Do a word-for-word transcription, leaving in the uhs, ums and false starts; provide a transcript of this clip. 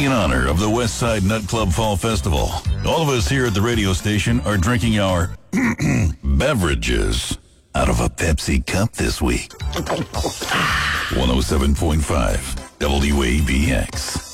In honor of the West Side Nut Club Fall Festival, all of us here at the radio station are drinking our beverages out of a Pepsi cup this week. one oh seven point five W A B X.